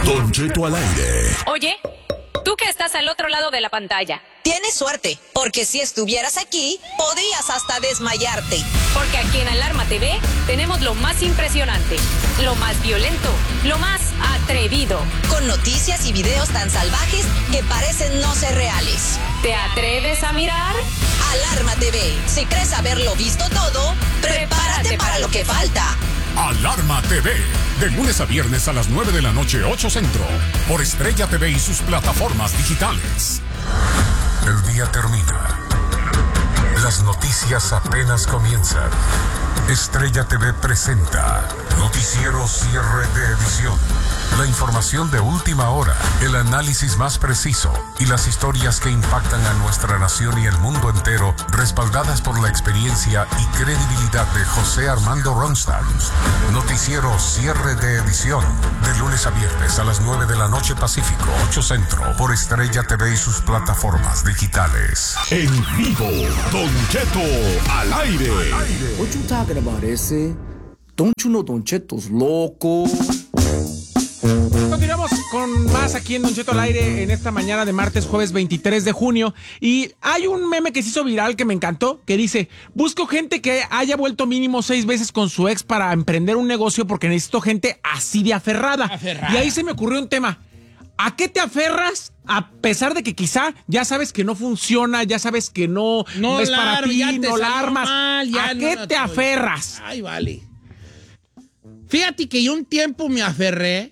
Don Cheto al aire. Oye, tú que estás al otro lado de la pantalla. Tienes suerte, porque si estuvieras aquí, podrías hasta desmayarte. Porque aquí en Alarma TV tenemos lo más impresionante, lo más violento, lo más atrevido. Con noticias y videos tan salvajes que parecen no ser reales. ¿Te atreves a mirar? Alarma TV. Si crees haberlo visto todo, prepárate para lo que falta. Alarma TV, de lunes a viernes a las 9 de la noche, 8 Centro, por Estrella TV y sus plataformas digitales. El día termina. Las noticias apenas comienzan. Estrella TV presenta Noticiero Cierre de Edición. La información de última hora, el análisis más preciso y las historias que impactan a nuestra nación y el mundo entero, respaldadas por la experiencia y credibilidad de José Armando Ronstadt. Noticiero Cierre de Edición, de lunes a viernes a las 9 de la noche Pacífico, 8 Centro, por Estrella TV y sus plataformas digitales. En vivo, Don Cheto al aire. What you talking about, ese? Don't you know Don Cheto's loco? Continuamos con más aquí en Don Cheto al aire en esta mañana de martes, jueves 23 de junio. Y hay un meme que se hizo viral que me encantó, que dice: busco gente que haya vuelto mínimo 6 veces con su ex para emprender un negocio porque necesito gente así de aferrada. Y ahí se me ocurrió un tema. ¿A qué te aferras a pesar de que quizá ya sabes que no funciona, ya sabes que no es para ti, no la armas? ¿A qué te aferras? Ay, vale. Fíjate que yo un tiempo me aferré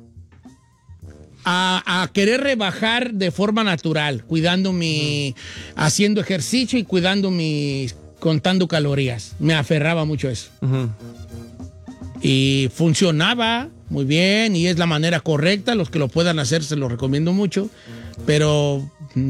a querer rebajar de forma natural, haciendo ejercicio y contando calorías. Me aferraba mucho a eso. Y funcionaba muy bien y es la manera correcta. Los que lo puedan hacer se lo recomiendo mucho. Pero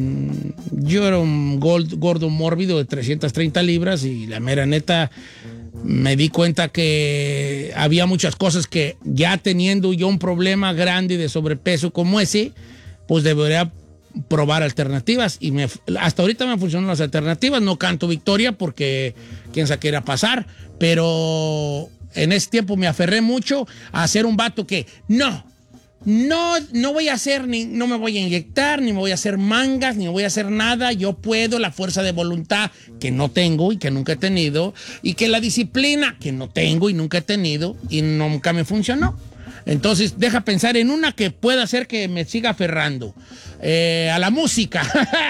yo era un gordo mórbido de 330 libras y la mera neta me di cuenta que había muchas cosas que ya teniendo yo un problema grande de sobrepeso como ese, pues debería probar alternativas. Y hasta ahorita me funcionan las alternativas. No canto victoria porque quién sabe qué irá a pasar, pero en ese tiempo me aferré mucho a ser un vato que no voy a hacer, no me voy a inyectar, ni me voy a hacer mangas, ni me voy a hacer nada. Yo puedo, la fuerza de voluntad que no tengo y que nunca he tenido, y que la disciplina que no tengo y nunca he tenido y nunca me funcionó. Entonces, deja pensar en una que pueda hacer que me siga aferrando. A la música.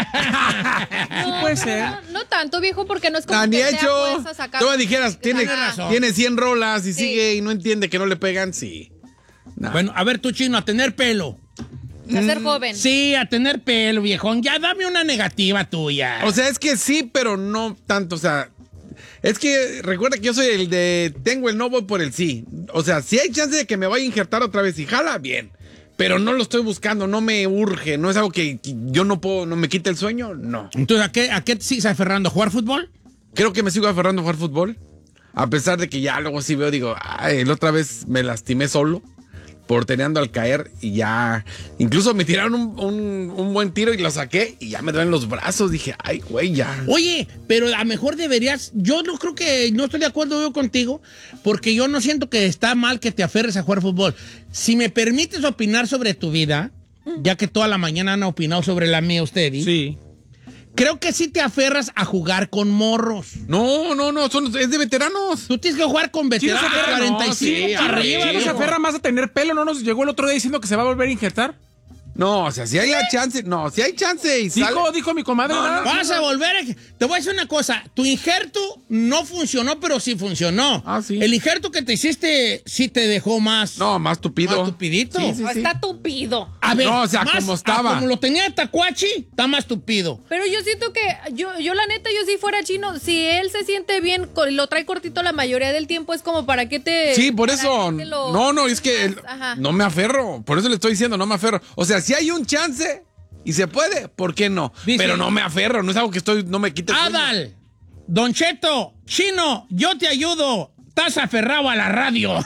Sí puede ser. No tanto, viejo, porque no es como ni que hecho. sea fuerza sacar. Tú me dijeras, tiene 100 rolas y Sí. sigue y no entiende que no le pegan, sí. No. Bueno, a ver tú, Chino, a tener pelo. A ser joven. Sí, a tener pelo, viejón. Ya dame una negativa tuya. O sea, es que sí, pero no tanto. O sea, es que recuerda que yo soy el de tengo el no, voy por el sí. O sea, si hay chance de que me vaya a injertar otra vez y jala, bien. Pero no lo estoy buscando, no me urge. No es algo que yo no puedo, no me quite el sueño, no. Entonces, ¿a qué te sigues aferrando? ¿A jugar fútbol? Creo que me sigo aferrando a jugar fútbol. A pesar de que ya luego sí veo, digo, ay, la otra vez me lastimé solo. Portereando al caer y ya, incluso me tiraron un buen tiro y lo saqué y ya me duelen los brazos. Dije, ay, güey, ya. Oye, pero a lo mejor deberías, yo no creo que, no estoy de acuerdo yo contigo, porque yo no siento que está mal que te aferres a jugar fútbol. Si me permites opinar sobre tu vida, ya que toda la mañana han opinado sobre la mía ustedes. Sí. Creo que sí te aferras a jugar con morros. No, es de veteranos. Tú tienes que jugar con veteranos de 45 para arriba. ¿Quién se aferra más a tener pelo? ¿No nos llegó el otro día diciendo que se va a volver a injertar? No, o sea, si hay la chance, si hay chance y sale. Dijo mi comadre. Vas a volver Te voy a decir una cosa. Tu injerto no funcionó, pero sí funcionó. Ah, sí. El injerto que te hiciste sí te dejó más... No, más tupido. Más tupidito. Sí. Está tupido. A ver, no, o sea, como estaba. Como lo tenía Tacuachi, está más tupido. Pero yo siento que, yo la neta, yo si fuera Chino, si él se siente bien, lo trae cortito la mayoría del tiempo, es como para qué te... Sí, por eso. No, es que Ajá. no me aferro. Por eso le estoy diciendo, no me aferro. O sea, si hay un chance y se puede, ¿por qué no? Dice, pero no me aferro, no es algo que no me quite el sueño. Adal, Don Cheto, Chino, yo te ayudo. Estás aferrado a la radio.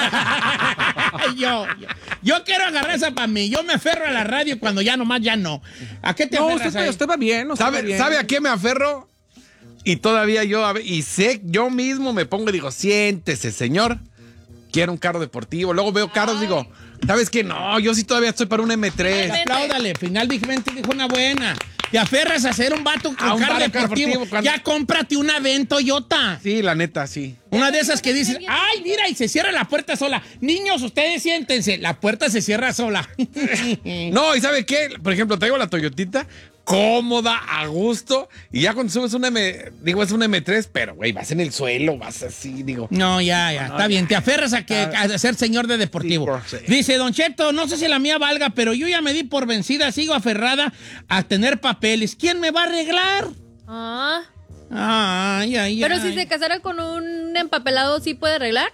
yo quiero agarrar esa para mí. Yo me aferro a la radio cuando ya nomás ya no. ¿A qué te aferras ahí? Usted va bien. ¿Sabe a qué me aferro? Y todavía yo, y sé, yo mismo me pongo y digo, siéntese, señor. quiero un carro deportivo. Luego veo carros, digo, ¿sabes qué? No, yo sí todavía estoy para un M3. Apláudale, finalmente dijo una buena. Te aferras a ser un vato con carro deportivo. Ya cómprate una Ven Toyota. Sí, la neta, sí. Una de esas que dices, ay, mira, y se cierra la puerta sola. Niños, ustedes siéntense, la puerta se cierra sola. No, ¿y sabe qué? Por ejemplo, traigo la Toyotita, cómoda, a gusto, y ya cuando subes es un M3, pero, güey, vas en el suelo, vas así, digo. No, ya, está bien. Te aferras a ser señor de deportivo. Sí. Dice, Don Cheto, no sé si la mía valga, pero yo ya me di por vencida, sigo aferrada a tener papeles. ¿Quién me va a arreglar? Ay. Pero si se casara con un empapelado, ¿sí puede arreglar?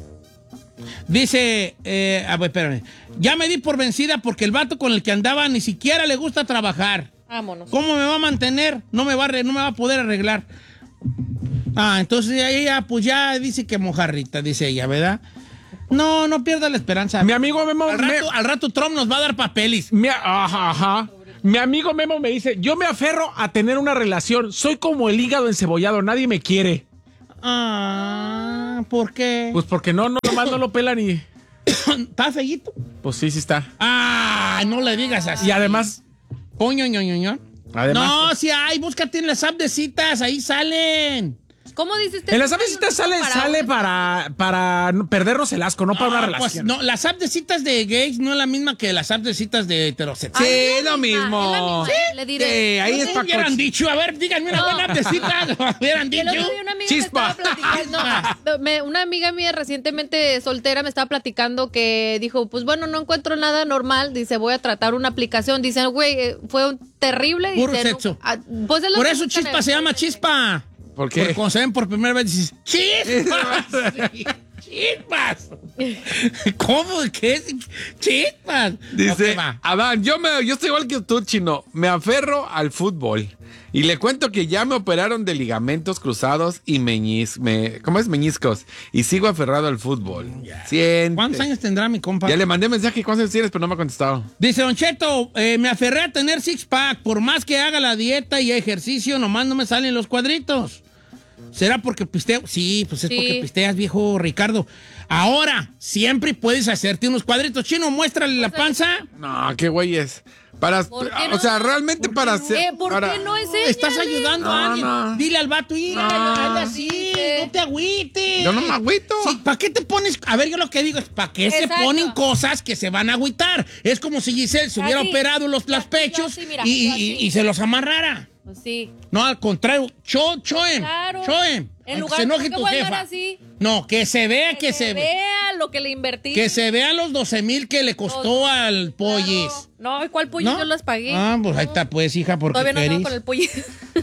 Dice, espérame. Ya me di por vencida porque el vato con el que andaba ni siquiera le gusta trabajar. Vámonos. ¿Cómo me va a mantener? No me va a poder arreglar. Entonces ella, pues ya dice que mojarrita, dice ella, ¿verdad? No pierda la esperanza. Mi amigo Memo... Al rato Trump nos va a dar papeles. Ajá. Mi amigo Memo me dice, yo me aferro a tener una relación. Soy como el hígado encebollado, nadie me quiere. ¿Por qué? Pues porque nomás no lo pelan y... ¿Está feíto? Pues sí está. No le digas así. Y además... Además, no, si hay, búscate en las apps de citas, ahí salen. ¿Cómo dices? En las apps de citas sale para perdernos el asco, no para una relación. Pues no, las apps de citas de gays no es la misma que las apps de citas de heterosexuales. Sí, es lo mismo. ¿Sí? Le diré. Sí, ahí es para hubieran dicho, a ver, díganme una buena app de citas. Hubieran dicho. El otro día una amiga me estaba platicando, una amiga mía recientemente soltera me estaba platicando que dijo, pues bueno, no encuentro nada normal, dice, voy a tratar una aplicación, dice, güey, fue terrible. Puro dice, sexo. Pues por eso Chispa se llama Chispa. ¿Por qué? Porque cuando se ven por primera vez dices, ¡Chispas! ¡Chispas! ¿Cómo? ¿Qué es? ¡Chispas! Dice, Okay, Adán, yo estoy igual que tú, Chino. Me aferro al fútbol. Y le cuento que ya me operaron de ligamentos cruzados y meñiscos. Y sigo aferrado al fútbol. Siente. ¿Cuántos años tendrá mi compa? Ya le mandé mensaje, ¿cuántos años tienes? Pero no me ha contestado. Dice, Don Cheto, me aferré a tener six-pack. Por más que haga la dieta y ejercicio, nomás no me salen los cuadritos. ¿Será porque pisteo? Sí, pues es porque pisteas, viejo Ricardo. Ahora, siempre puedes hacerte unos cuadritos. Chino, muéstrale la panza. No, qué güey es. O sea, realmente para hacer... ¿Por qué no es ella? Estás ayudando a alguien. No. Dile al vato, hazle así, no te agüites. Yo no me agüito. Sí, ¿para qué te pones? A ver, yo lo que digo es, ¿para qué se ponen cosas que se van a agüitar? Es como si Giselle se hubiera operado los pechos y se los amarrara. Pues sí. No, al contrario, choem. Claro. En lugar se enoje de tu jefa. Así, no, que se vea, que se vea lo que le invertí. Que se vea los 12,000 que le costó al pollis. No, ¿cuál pollis? Yo los pagué. Pues ahí está, pues, hija, porque todavía no acabo con el pollis.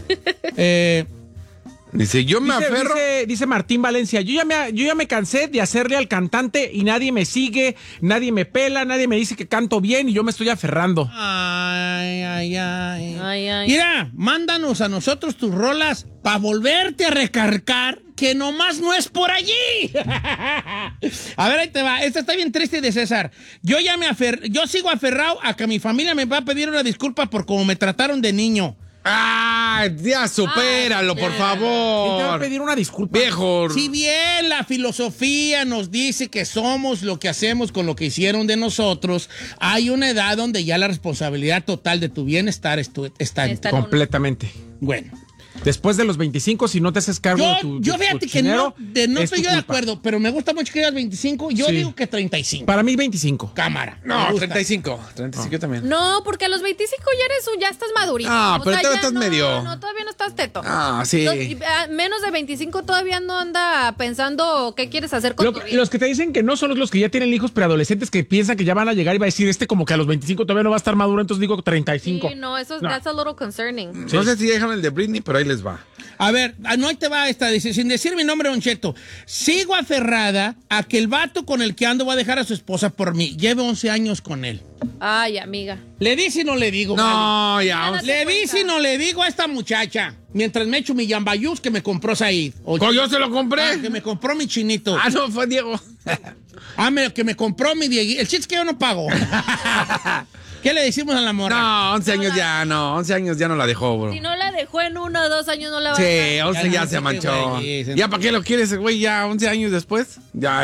Dice, yo me aferro. Dice Martín Valencia, yo ya me cansé de hacerle al cantante y nadie me sigue, nadie me pela, nadie me dice que canto bien y yo me estoy aferrando. Ay. Mira, mándanos a nosotros tus rolas para volverte a recargar, que nomás no es por allí. A ver, ahí te va. Esta está bien triste de César. Yo sigo aferrado a que mi familia me va a pedir una disculpa por cómo me trataron de niño. Ya supéralo, por favor. ¿Quién te va a pedir una disculpa? Viejo. Si bien la filosofía nos dice que somos lo que hacemos con lo que hicieron de nosotros, hay una edad donde ya la responsabilidad total de tu bienestar está en ti. Completamente. Bueno. Después de los 25, si no te haces cargo de tu Yo fíjate que no estoy yo de acuerdo, pero me gusta mucho que digas 25. Yo digo que 35. Para mí 25. Cámara. No, 35. 35 también. No, porque a los 25 ya estás madurito. Pero todavía estás medio. No, todavía no estás teto. Sí. Menos de 25 todavía no anda pensando qué quieres hacer con tu vida. Los que te dicen que no son los que ya tienen hijos preadolescentes que piensan que ya van a llegar y va a decir como que a los 25 todavía no va a estar maduro, entonces digo 35. Sí, no, that's a little concerning. No sé si dejan el de Britney, pero ahí les va. A ver, no, ahí te va esta, dice, sin decir mi nombre, Don Cheto, sigo aferrada a que el vato con el que ando va a dejar a su esposa por mí. Llevo 11 años con él. Ay, amiga. ¿Le dice y no le digo? No, vale. ya. Le dice y no le digo a esta muchacha, mientras me echo mi yambayús que me compró Said. Yo se lo compré. Que me compró mi chinito. No, fue Diego. Que me compró mi Diego. El chiste es que yo no pago. ¿Qué le decimos a la morra? No, 11 años ya no. 11 años ya no la dejó, bro. Si no la dejó en 1 o 2 años, no la va a Sí, dejar. 11 ya se manchó. Güey, ¿Ya para qué lo quieres, güey? Ya 11 años después. Ya,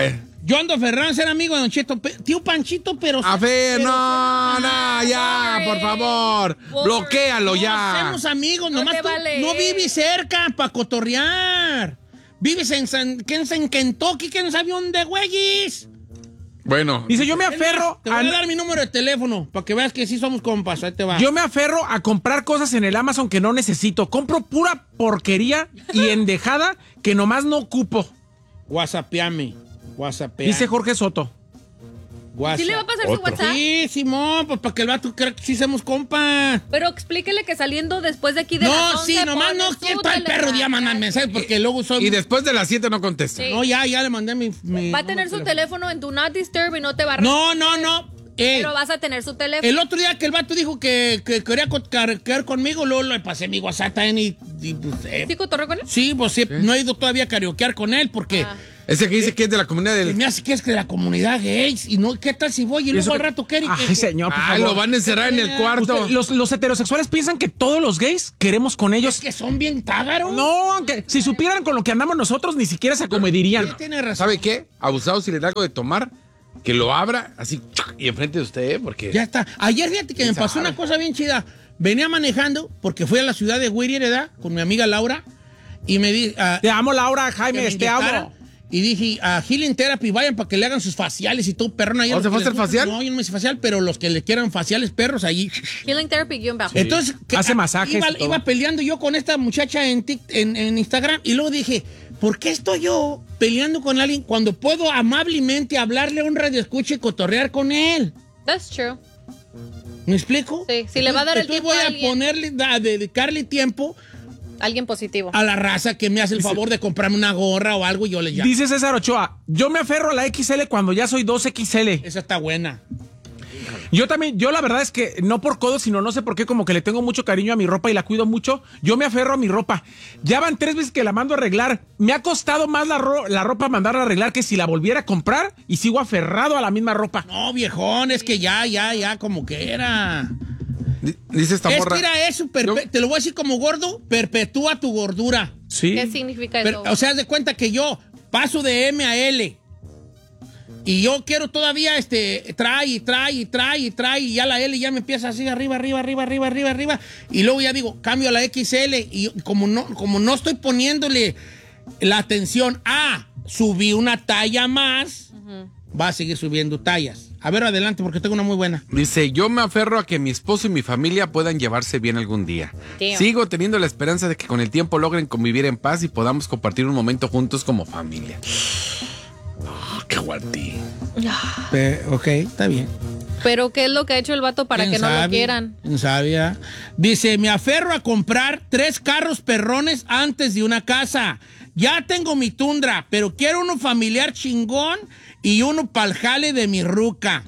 Yo ando aferrado a ser amigo de Don Cheto. Tío Panchito, pero... A ver, pero- no, ya, por favor. Bloquéalo No, ya. somos amigos, No nomás te tú vale. no vives cerca para cotorrear. Vives en Kentucky, ¿quién sabe dónde, güeyes? Bueno. Dice, yo me aferro Te voy a dar mi número de teléfono para que veas que sí somos compas. Ahí te va. Yo me aferro a comprar cosas en el Amazon que no necesito. Compro pura porquería y endejada que nomás no ocupo. WhatsAppéame. Dice Jorge Soto. ¿Sí le va a pasar su WhatsApp? Sí, Simón, pues para que el vato crea que sí somos compas. Pero explíquele que saliendo después de aquí de las No, 11 sí, nomás pone no su quiero el perro día mandar mensajes porque luego soy... Y después de las 7 no contesta. Sí. No, ya le mandé mi Va a tener su teléfono en Do Not Disturb y no te va a... No. Pero vas a tener su teléfono. El otro día que el vato dijo que quería quedar conmigo, luego le pasé mi WhatsApp también y pues, ¿Sí cotorreo con él? sí, pues sí, no he ido todavía a karaokear con él porque Ese que dice que es de la comunidad se del... me hace que es de la comunidad gays y no, ¿qué tal si voy y luego al rato quiere que... Ay, señor, por Ay, favor. lo van a encerrar en el cuarto. Los heterosexuales piensan que todos los gays queremos con ellos. Es que son bien tágaros. No, aunque si supieran con lo que andamos nosotros, ni siquiera se acomedirían. Tiene razón. ¿Sabe qué? Abusado, si le da algo de tomar, que lo abra así y enfrente de usted, porque... Ya está. Ayer fíjate que me pasó una cosa bien chida. Venía manejando porque fui a la ciudad de Whittier, ¿verdad? Con mi amiga Laura y me di... Te amo, Laura, que Jaime, me te inyectara. amo. Y dije, a Healing Therapy, vayan para que le hagan sus faciales y todo, perrón. ¿O se fue a hacer facial? No, yo no me hice facial, pero los que le quieran faciales, perros, allí. Healing Therapy _ Entonces, Hace masajes y todo. Iba peleando yo con esta muchacha en Instagram y luego dije, ¿por qué estoy yo peleando con alguien cuando puedo amablemente hablarle a un radioescucha y cotorrear con él? That's true. ¿Me explico? Sí, si le va a dar el tiempo voy a a alguien. ponerle, a dedicarle tiempo Alguien positivo. a la raza que me hace el favor de comprarme una gorra o algo y yo le llamo. Dice César Ochoa, yo me aferro a la XL cuando ya soy 2XL. Esa está buena. Yo también, yo la verdad es que no por codo, sino no sé por qué, como que le tengo mucho cariño a mi ropa y la cuido mucho. Yo me aferro a mi ropa. Ya van 3 veces que la mando a arreglar. Me ha costado más la ropa mandarla a arreglar que si la volviera a comprar y sigo aferrado a la misma ropa. No, viejón, es que ya, como que era. Dice esta Es morra... que era eso, te lo voy a decir como gordo, perpetúa tu gordura. Sí. ¿Qué significa eso? O sea, haz de cuenta que yo paso de M a L. Y yo quiero todavía, trae, y ya la L ya me empieza así, arriba. Y luego ya digo, cambio a la XL. Y como no estoy poniéndole la atención a subí una talla más, va a seguir subiendo tallas. A ver, adelante, porque tengo una muy buena. Dice, yo me aferro a que mi esposo y mi familia puedan llevarse bien algún día. Damn. Sigo teniendo la esperanza de que con el tiempo logren convivir en paz y podamos compartir un momento juntos como familia. ¡Qué guantí! Ok, está bien. Pero ¿qué es lo que ha hecho el vato para que no lo quieran? ¿Quién sabe? Dice, me aferro a comprar 3 carros perrones antes de una casa. Ya tengo mi Tundra, pero quiero uno familiar chingón y uno pa'l jale de mi ruca.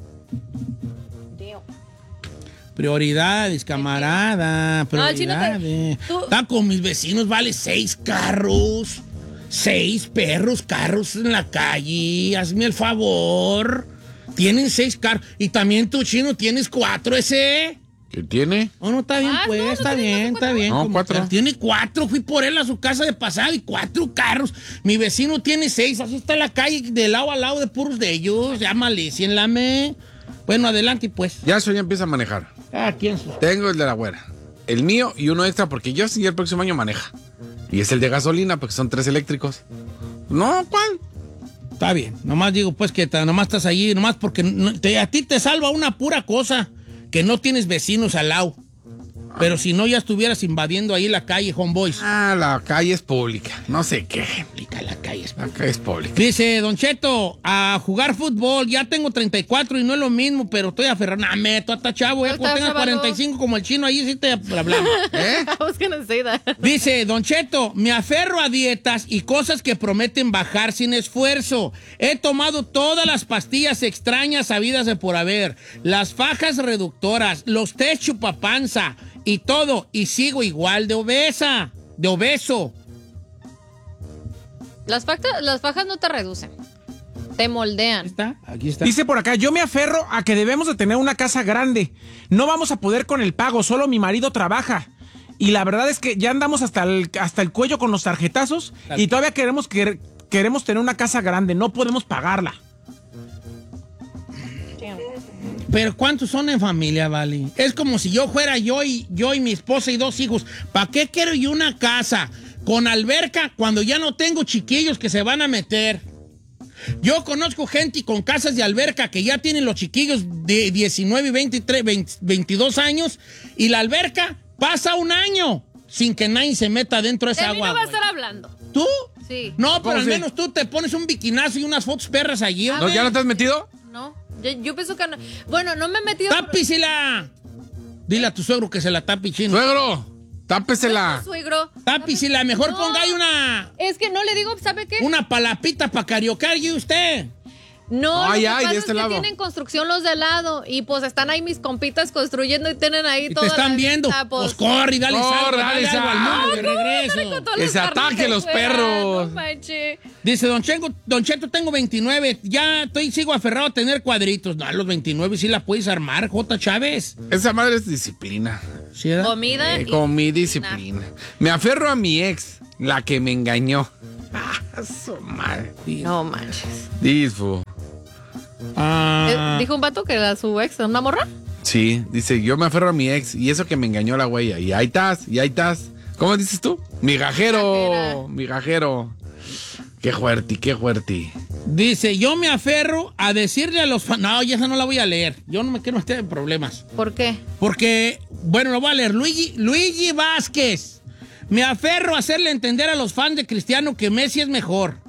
Prioridades, camarada. No, el chino Prioridades. tú- Está con mis vecinos, vale 6 carros. 6 carros en la calle. Hazme el favor. Tienen 6 carros. Y también tú, chino, tienes 4 ese. ¿Qué tiene? Oh, no, está bien, Ah, pues, no, no está tiene bien, más de está bien. No, como 4. que Tiene 4, fui por él a su casa de pasado y 4 carros. Mi vecino tiene 6, así está la calle de lado a lado de puros de ellos. Llámale, me. Bueno, adelante, pues. Ya eso ya empieza a manejar. ¿Quién? Tengo el de la güera, el mío y uno extra porque yo sí el próximo año maneja. Y es el de gasolina porque son 3 eléctricos. No, ¿cuál? Está bien, nomás digo, pues, que nomás estás allí, nomás porque a ti te salva una pura cosa, que no tienes vecinos al lado. Pero si no, ya estuvieras invadiendo ahí la calle, homeboys. Ah, la calle es pública. No sé qué. La calle es... La calle es pública. Dice, Don Cheto, a jugar fútbol, ya tengo 34 y no es lo mismo, pero estoy aferrado. Nah, meto hasta chavo, No cuando estás tengas chavalo. 45 como el chino, ahí sí te hablamos. ¿Eh? I was gonna say that. Dice, Don Cheto, me aferro a dietas y cosas que prometen bajar sin esfuerzo. He tomado todas las pastillas extrañas habidas de por haber, las fajas reductoras, los té chupapanza y todo, y sigo igual de obeso. Las fajas no te reducen. Te moldean. Aquí está. Dice por acá, yo me aferro a que debemos de tener una casa grande. No vamos a poder con el pago, solo mi marido trabaja. Y la verdad es que ya andamos hasta el cuello con los tarjetazos y todavía queremos queremos tener una casa grande, no podemos pagarla. Pero ¿cuántos son en familia, Vale? Es como si yo fuera yo y mi esposa y 2 hijos. ¿Para qué quiero yo una casa con alberca cuando ya no tengo chiquillos que se van a meter? Yo conozco gente con casas de alberca que ya tienen los chiquillos de 19, 23, 22 años y la alberca pasa 1 año sin que nadie se meta dentro de esa agua. no va a estar hablando. ¿Tú? Sí. No, pero al menos tú te pones un biquinazo y unas fotos perras allí. ¿No, ¿Ya no te has metido? No, yo pienso que no. Bueno, no me he metido. ¡Tápisela! Dile a tu suegro que se la tape, chino. ¡Suegro! ¡Tápesela! Suegro. Tápisela, mejor No. ponga ahí una... Es que no le digo, ¿sabe qué? Una palapita para cariocar y usted. No, Ay, lo que ay, pasa de es este que lado. tienen construcción los de lado y pues están ahí mis compitas construyendo y tienen ahí Y toda te están la viendo. vista, Pues corre y dale Corre, salvo, dale dale algo al salvo. mundo de regreso. Que se ataquen los perros. No manche. Dice, Don Cheto, tengo 29. Ya sigo aferrado a tener cuadritos. No, a los 29 sí la puedes armar, J. Chávez. Esa madre es disciplina. ¿Sí, verdad? Comida y... Con mi disciplina. Me aferro a mi ex, la que me engañó. Su madre. No manches. Disfo. Dijo un vato que era su ex, ¿una morra? Sí, dice, yo me aferro a mi ex y eso que me engañó la güey. Y ahí estás, y ahí estás. ¿Cómo dices tú? Migajero, migajero. Qué fuerte, qué fuerte. Dice, yo me aferro a decirle a los fans... No, ya esa no la voy a leer. Yo no me quiero meter en problemas. ¿Por qué? Porque, bueno, lo voy a leer. Luigi Vázquez. Me aferro a hacerle entender a los fans de Cristiano que Messi es mejor.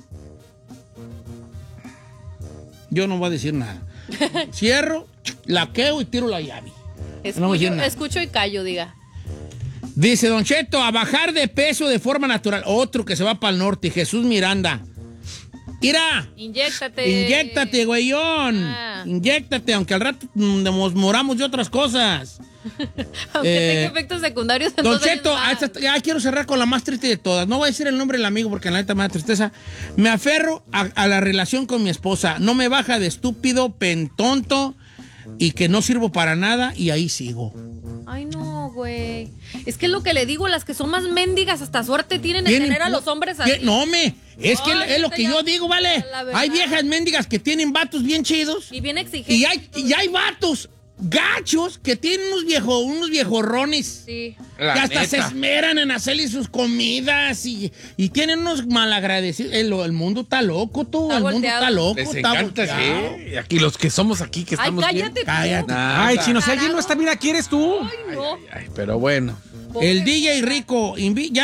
Yo no voy a decir nada. Cierro, laqueo y tiro la llave. No voy a decir nada. Escucho y callo, diga. Dice Don Cheto, a bajar de peso de forma natural. Otro que se va para el norte, Jesús Miranda. Mira, inyéctate, güeyón. Inyéctate, aunque al rato nos moramos de otras cosas. Aunque tenga efectos secundarios. Don entonces Cheto, ya quiero cerrar con la más triste de todas. No voy a decir el nombre del amigo porque la neta me da tristeza. Me aferro a la relación con mi esposa. No me baja de estúpido, pentonto y que no sirvo para nada y ahí sigo. Ay, no, güey. Es que es lo que le digo, las que son más mendigas hasta suerte tienen de tener a los hombres así. No, es que es lo que yo digo, ¿vale? La verdad. Hay viejas mendigas que tienen vatos bien chidos. Y bien exigentes. Y hay vatos gachos que tienen unos viejorrones. Sí. Que hasta se esmeran en hacerle sus comidas y tienen unos malagradecidos. El mundo está loco, tú. Está el mundo volteado. está loco. Les está encanta, volteado. sí. Aquí los que somos aquí, que Ay, estamos cállate. bien. Cállate. Ay, Chino, si alguien no está bien aquí, eres tú. Ay, no. Ay, pero bueno. El DJ Rico,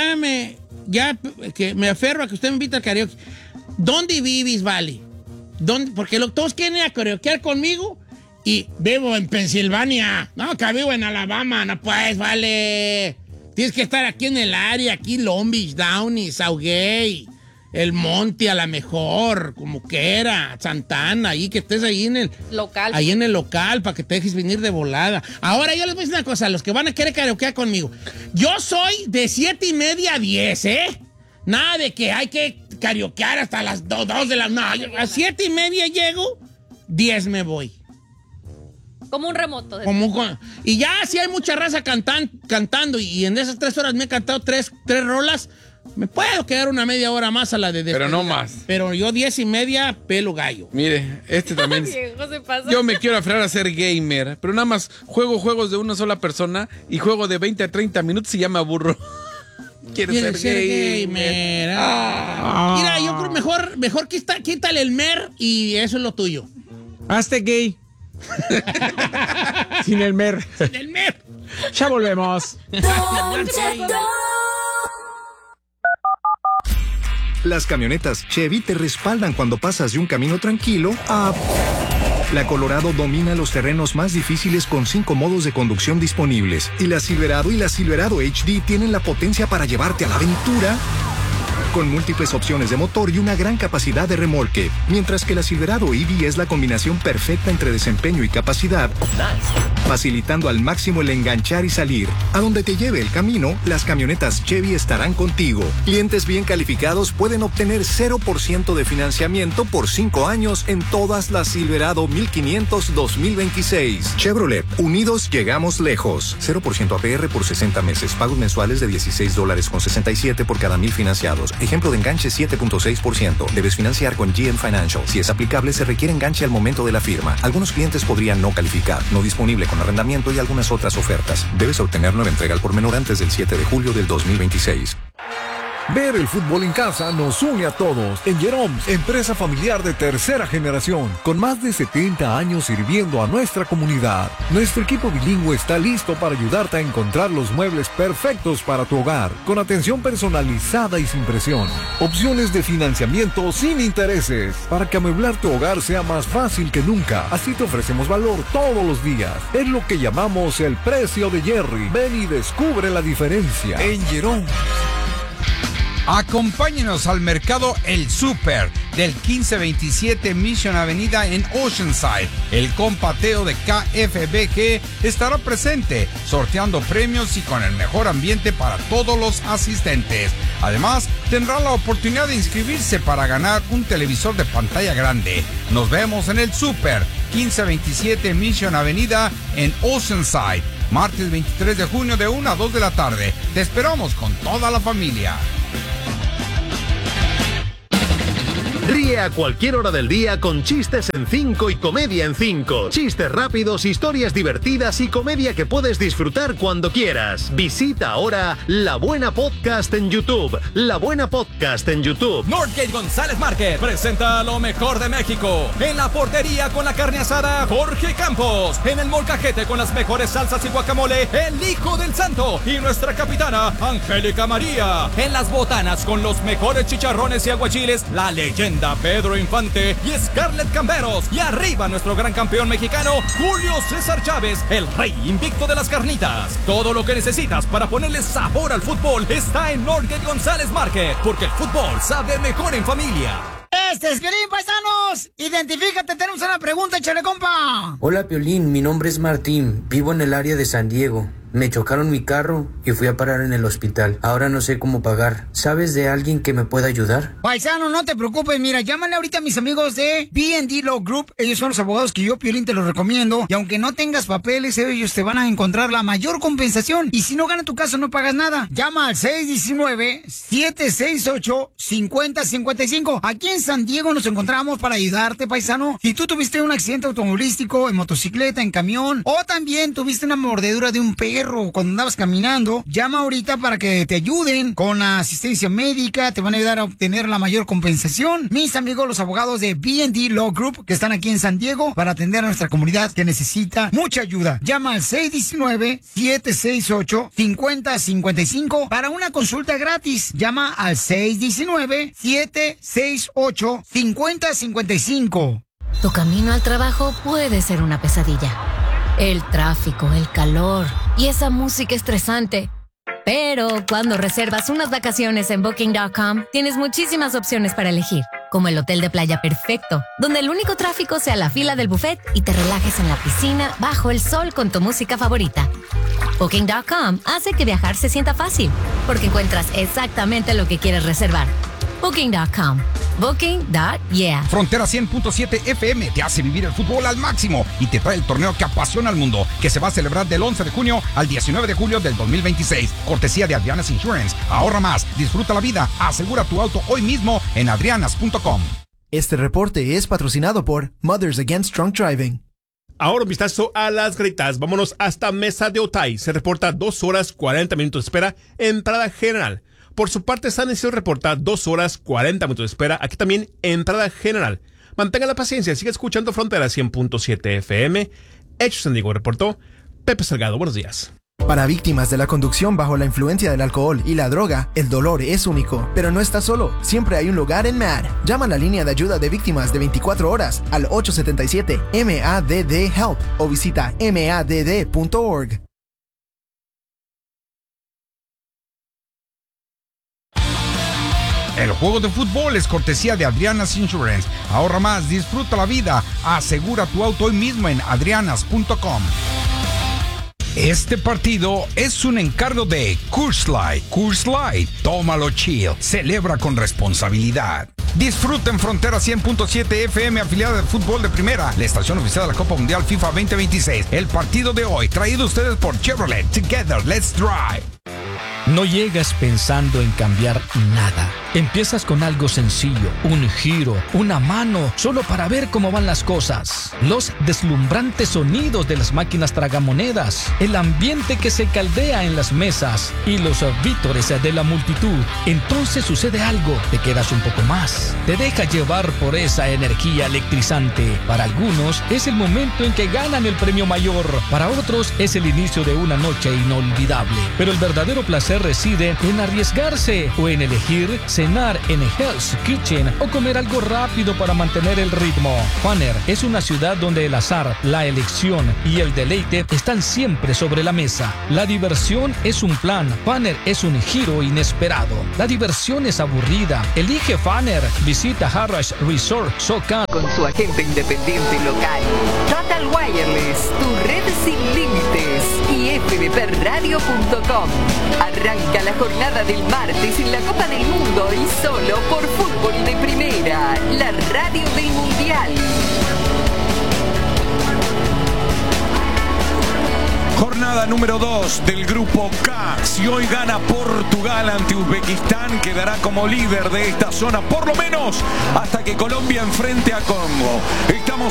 que me aferro a que usted me invite al karaoke. ¿Dónde vives, Vale? Porque todos quieren ir a karaokear conmigo y vivo en Pensilvania. No, que vivo en Alabama. No, pues, Vale. Tienes que estar aquí en el área, aquí Long Beach, Downey, Sauguey, El Monte, a la mejor, como quiera, Santana, ahí que estés ahí en el Local. Ahí en el local, para que te dejes venir de volada. Ahora, yo les voy a decir una cosa, los que van a querer karaokear conmigo. Yo soy de 7:30 a 10, ¿eh? Nada de que hay que karaokear hasta las 2 de la... No, a 7:30 llego, 10 me voy. Como un remoto. Y ya, si hay mucha raza cantando, y en esas 3 horas me he cantado 3 rolas, me puedo quedar una media hora más a la de despedida. Pero no más. Pero yo 10:30, pelo gallo. Mire, este también. Viejo se pasa. Yo me quiero aferrar a ser gamer, pero nada más juego juegos de una sola persona y juego de 20 a 30 minutos y ya me aburro. Quiero ser gamer. Mira, yo creo mejor quítale el mer y eso es lo tuyo. Hazte gay. Sin el mer. Sin el mer. Ya volvemos. Las camionetas Chevy te respaldan cuando pasas de un camino tranquilo a... La Colorado domina los terrenos más difíciles con 5 modos de conducción disponibles. Y la Silverado y la Silverado HD tienen la potencia para llevarte a la aventura con múltiples opciones de motor y una gran capacidad de remolque. Mientras que la Silverado EV es la combinación perfecta entre desempeño y capacidad, facilitando al máximo el enganchar y salir. A donde te lleve el camino, las camionetas Chevy estarán contigo. Clientes bien calificados pueden obtener 0% de financiamiento por 5 años en todas las Silverado 1500 2026. Chevrolet, unidos llegamos lejos. 0% APR por 60 meses. Pagos mensuales de $16.67 por cada 1000 financiados. Ejemplo de enganche 7.6%. Debes financiar con GM Financial. Si es aplicable, se requiere enganche al momento de la firma. Algunos clientes podrían no calificar. No disponible con arrendamiento y algunas otras ofertas. Debes obtener nueva entrega al por menor antes del 7 de julio del 2026. Ver el fútbol en casa nos une a todos. En Jerome's, empresa familiar de tercera generación, con más de 70 años sirviendo a nuestra comunidad. Nuestro equipo bilingüe está listo para ayudarte a encontrar los muebles perfectos para tu hogar, con atención personalizada y sin presión. Opciones de financiamiento sin intereses, para que amueblar tu hogar sea más fácil que nunca. Así te ofrecemos valor todos los días. Es lo que llamamos el precio de Jerry. Ven y descubre la diferencia. En Jerome's. Acompáñenos al mercado El Super del 1527 Mission Avenida en Oceanside. El compateo de KFBG estará presente, sorteando premios y con el mejor ambiente para todos los asistentes. Además, tendrá la oportunidad de inscribirse para ganar un televisor de pantalla grande. Nos vemos en El Super, 1527 Mission Avenida en Oceanside. Martes 23 de junio de 1 a 2 de la tarde. Te esperamos con toda la familia. Ríe a cualquier hora del día con Chistes en 5 y Comedia en 5. Chistes rápidos, historias divertidas y comedia que puedes disfrutar cuando quieras. Visita ahora La Buena Podcast en YouTube. La Buena Podcast en YouTube. Northgate González Market presenta lo mejor de México. En la portería con la carne asada, Jorge Campos. En el molcajete con las mejores salsas y guacamole, el Hijo del Santo. Y nuestra capitana, Angélica María. En las botanas con los mejores chicharrones y aguachiles, la leyenda Pedro Infante y Scarlett Camberos. Y arriba nuestro gran campeón mexicano, Julio César Chávez, el rey invicto de las carnitas. Todo lo que necesitas para ponerle sabor al fútbol está en Northgate González Market, porque el fútbol sabe mejor en familia. Este es Piolín, paisanos. Identifícate, tenemos una pregunta, échale, compa. Hola, Piolín, mi nombre es Martín. Vivo en el área de San Diego. Me chocaron mi carro y fui a parar en el hospital. Ahora no sé cómo pagar. ¿Sabes de alguien que me pueda ayudar? Paisano, no te preocupes. Mira, llámale ahorita a mis amigos de B&D Law Group. Ellos son los abogados que yo, Piolín, te los recomiendo. Y aunque no tengas papeles, ellos te van a encontrar la mayor compensación. Y si no gana tu caso, no pagas nada. Llama al 619-768-5055. Aquí en San Diego nos encontramos para ayudarte, paisano. Si tú tuviste un accidente automovilístico, en motocicleta, en camión, o también tuviste una mordedura de un perro cuando andabas caminando, llama ahorita para que te ayuden con la asistencia médica, te van a ayudar a obtener la mayor compensación. Mis amigos, los abogados de B&D Law Group, que están aquí en San Diego para atender a nuestra comunidad que necesita mucha ayuda. Llama al 619-768-5055 para una consulta gratis. Llama al 619-768-5055. Tu camino al trabajo puede ser una pesadilla. El tráfico, el calor y esa música estresante. Pero cuando reservas unas vacaciones en Booking.com, tienes muchísimas opciones para elegir, como el hotel de playa perfecto, donde el único tráfico sea la fila del buffet y te relajes en la piscina bajo el sol con tu música favorita. Booking.com hace que viajar se sienta fácil, porque encuentras exactamente lo que quieres reservar. Booking.com. Booking.yeah. Frontera 100.7 FM te hace vivir el fútbol al máximo y te trae el torneo que apasiona al mundo, que se va a celebrar del 11 de junio al 19 de julio del 2026. Cortesía de Adrianas Insurance. Ahorra más, disfruta la vida, asegura tu auto hoy mismo en adrianas.com. Este reporte es patrocinado por Mothers Against Drunk Driving. Ahora un vistazo a las grietas. Vámonos hasta Mesa de Otay. Se reporta 2 horas 40 minutos de espera en Parada General. Por su parte, San Isidro reporta 2 horas 40 minutos de espera, aquí también en Parada General. Mantenga la paciencia, sigue escuchando Frontera 100.7 FM. Hechos San Diego, reportó Pepe Salgado. Buenos días. Para víctimas de la conducción bajo la influencia del alcohol y la droga, el dolor es único. Pero no estás solo, siempre hay un lugar en MADD. Llama a la línea de ayuda de víctimas de 24 horas al 877-MADD-HELP o visita madd.org. El juego de fútbol es cortesía de Adrianas Insurance. Ahorra más, disfruta la vida, asegura tu auto hoy mismo en adrianas.com. Este partido es un encargo de Coors Light. Coors Light, tómalo chill, celebra con responsabilidad. Disfruta en Frontera 100.7 FM, afiliada de fútbol de primera, la estación oficial de la Copa Mundial FIFA 2026. El partido de hoy, traído a ustedes por Chevrolet. Together, let's drive. No llegas pensando en cambiar nada. Empiezas con algo sencillo, un giro, una mano, solo para ver cómo van las cosas. Los deslumbrantes sonidos de las máquinas tragamonedas, el ambiente que se caldea en las mesas y los vítores de la multitud. Entonces sucede algo, te quedas un poco más. Te deja llevar por esa energía electrizante. Para algunos es el momento en que ganan el premio mayor. Para otros es el inicio de una noche inolvidable. Pero el verdadero placer reside en arriesgarse o en elegir cenar en Hell's Kitchen o comer algo rápido para mantener el ritmo. Funner es una ciudad donde el azar, la elección y el deleite están siempre sobre la mesa. La diversión es un plan. Funner es un giro inesperado. La diversión es aburrida. Elige Funner. Visita Harrah's Resort SoCal con su agente independiente local. Total Wireless, tu red sin límites, y fdpradio.com. Arranca la jornada del martes en la Copa del Mundo y solo por Fútbol de Primera, la radio del Mundial. Jornada número 2 del grupo K. Si hoy gana Portugal ante Uzbekistán, quedará como líder de esta zona, por lo menos hasta que Colombia enfrente a Congo. Estamos